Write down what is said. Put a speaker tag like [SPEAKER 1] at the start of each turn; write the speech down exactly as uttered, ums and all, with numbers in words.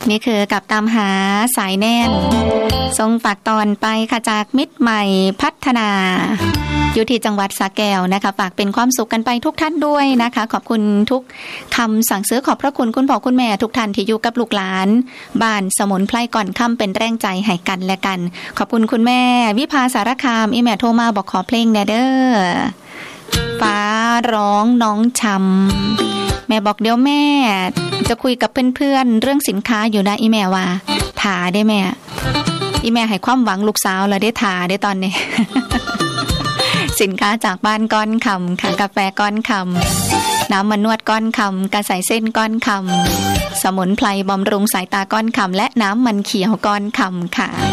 [SPEAKER 1] นี่คือกับตามหาสายแน่นทรงฝากตอนไปค่ะจากมิตรใหม่พัฒนาอยู่ที่จังหวัดสระแก้วนะคะฝากเป็นความสุขกันไปทุกท่านด้วยนะคะขอบคุณทุกคำสั่งซื้อขอบพระคุณคุณพ่อคุณแม่ทุกท่านที่อยู่กับลูกหลานบ้านสมุนไพรก่อนค่ำเป็นแรงใจให้กันและกันขอบคุณคุณแม่วิภาสารคามอีแม่โทรมาบอกขอเพลงแน่เด้อฟ้าร้องน้องชำแม่บอกเดี๋ยวแม่จะคุยกับเพื่อนๆเรื่องสินค้าอยู่นะอีแม่ว่าถาได้แม่อีแม่ให้ความหวังลูกสาวแล้วได้ถาได้ตอนนี้ สินค้าจากบ้านก้อนคำค่ะกาแฟก้อนคำน้ำมันนวดก้อนคำกระใสเส้นก้อนคำสมุนไพรบำรุงสายตาก้อนคำและน้ำมันเขียวก้อนคำค่ะ